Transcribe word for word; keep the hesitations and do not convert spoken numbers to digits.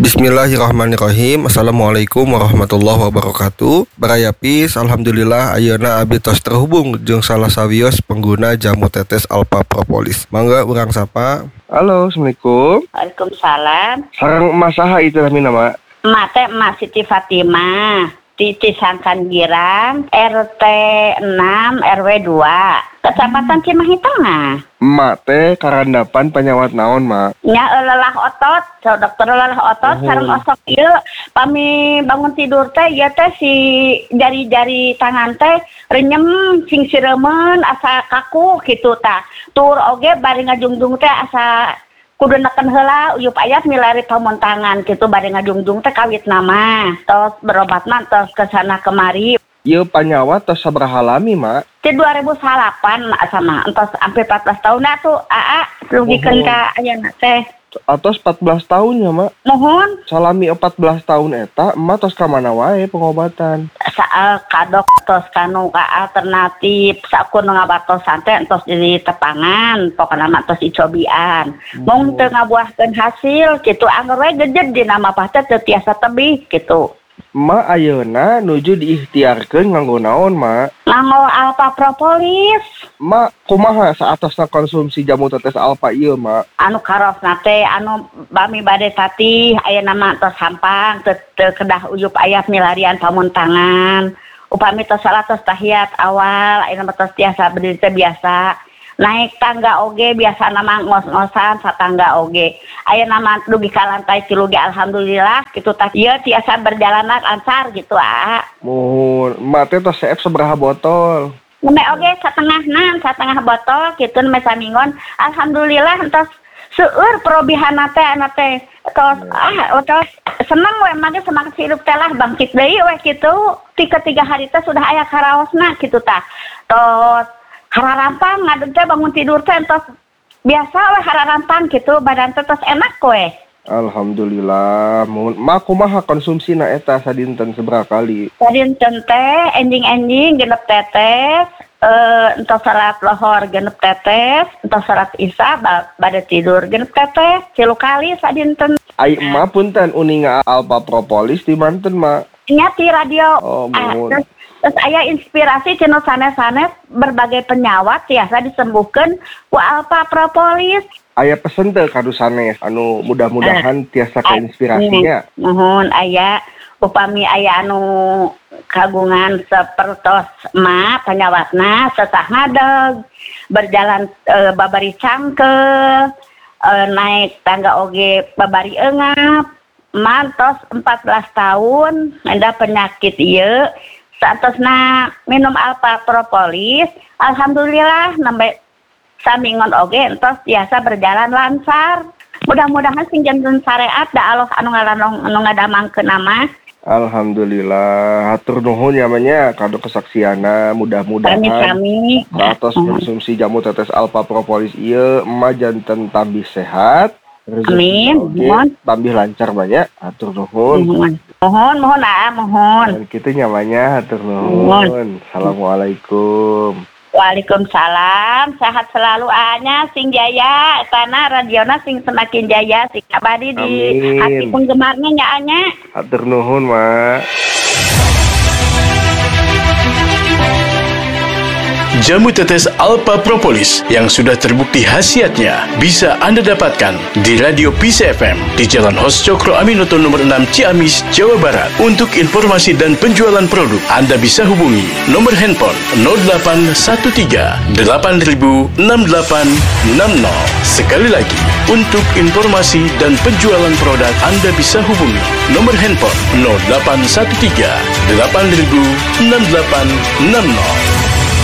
Bismillahirrahmanirrahim. Assalamualaikum warahmatullahi wabarakatuh. Barayapis, alhamdulillah ayeuna abdi tos terhubung jeung salah sawios pengguna jamu tetes Alpha Propolis. Mangga urang sapa. Halo, Assalamualaikum. Waalaikumsalam. Sareng emas saha itu namina, Mak? Emak teh Emak Siti Fatimah di Cisangkan Girang, R T enam R W dua, Kecamatan Cimahi Tengah. Emak teh karandapan penyawat naon, Mak? Nya lelah otot, so dokter lelah otot, oh. Sareng osok ieu pami bangun tidur teh ieu teh si jari-jari tangan teh renyem sing siremen asa kaku kitu tah. Tur oge bari ngajungjung teh asa kudu neken heula uyup ayat milari pamontangan kitu bari ngajungjung teh kawit nama. Tos berobat mah tos kesana kemari. Ieu panyawat tos sabaraha lami, Mak? Di dua ribu delapan Mak sama entos sampai empat belas tahun atuh aa rugikeun ka ayeuna teh. Atos empat belas tahun ya, Mak? Mohon. Salami empat belas tahun eta, emak tos ka mana wae pengobatan? Saal kadok tos kanu ka alternatif sakur ngabatosan teh entos di tepangan, pokona mah tos icobian. Mung teu ngabuahkeun hasil kitu anggar we gejed di nama pah teh teu tiasa tebih kitu. Emak ayeuna nuju diikhtiarkeun nganggo naon, Mak? Nganggo Alpha Propolis. Mak, kumaha saatosna konsumsi jamu tetes Alpha ieu, Mak? Anu karosna teh anu bami bade tatih ayeuna mah tos sampang teu teu kedah uyup aya milarian pamuntangan. Upami tos salah tos tahiyat awal ayeuna mah tos tiasa berdiri teh biasa. Naik tangga oge biasa nama ngos-ngosan satangga oge. Ayeuna mah dugi ka lantai tilu ge alhamdulillah kitu tah ieu tiasa berjalan lancar gitu ah. Mohon, emak teh tos seep sabaraha botol? Neme oge satengahna, satengah botol kitu neme samingon. Alhamdulillah entos seueur perobihana teh ana teh tos ah tos seneng we mah semangat hidup teh lah bangkit deui we kitu. Tiga tiga hari teh sudah aya karaosna kitu tah. Tos hararampang ngadeg teh bangun tidur teh entos biasa we hararampang kitu badan teh tos enak we. Alhamdulillah. Mohon mak kumaha konsumsina eta sadinten sabaraha kali? Sadinten teh enjing-enjing genep tetes, eh entos salat lohor genep tetes, entos salat isya bade tidur genep tetes, tilu kali sadinten. Ai emak punten uninga Alpha Propolis di manten, Mak? Nya ti radio. Oh, mohon. Ah, terus aya inspirasi cenah sanes-sanes berbagai penyawat tiasa disembuhkeun ku Alpha Propolis. Aya pesen teh kadu sanes anu mudah-mudahan tiasa kainspirasinya. Mohon aya upami aya anu kagungan sapertos emak penyawatna sesah ngadeg berjalan e, babari cangkel e, naik tangga oge babari eungap mantos empat belas tahun ada penyakit ieu saatosna minum Alpha Propolis alhamdulillah nembe samingon oge entos biasa berjalan lancar. Mudah-mudahan sing janten syariat da Allah anu ngalanong anu ngadamangkeun nama. Alhamdulillah, hatur nuhun namanya kado kesaksiana, mudah-mudahan kami satos konsumsi jamu tetes Alpha Propolis ieu emah janten tambih sehat. Amin. Mohon tambih lancar banyak. Hatur nuhun. Mohon, mohon, mohon ah, mohon. Dan kitu nyamanya hatur nuhun. Assalamualaikum. Waalaikumsalam, sehat selalu ahnya sing jaya, tanah radiona sing semakin jaya, sing abadi di hati penggemarnya nya anya. Hatur nuhun, Mak. Jamu tetes Alpha Propolis yang sudah terbukti khasiatnya bisa Anda dapatkan di Radio P C F M di Jalan Hos Cokro Aminoto nomor enam Ciamis, Jawa Barat. Untuk informasi dan penjualan produk, Anda bisa hubungi nomor handphone nol delapan satu tiga delapan nol enam delapan enam nol. Sekali lagi, untuk informasi dan penjualan produk, Anda bisa hubungi nomor handphone nol delapan satu tiga delapan nol enam delapan enam nol.